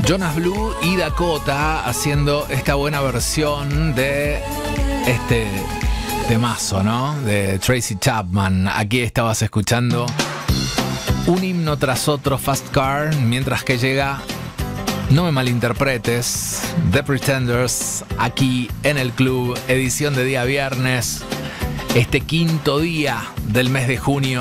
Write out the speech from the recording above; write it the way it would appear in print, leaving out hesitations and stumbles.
Jonas Blue y Dakota haciendo esta buena versión de este temazo, ¿no? De Tracy Chapman. Aquí estabas escuchando un himno tras otro, Fast Car, mientras que llega, no me malinterpretes, The Pretenders, aquí en el club, edición de día viernes, este quinto día del mes de junio.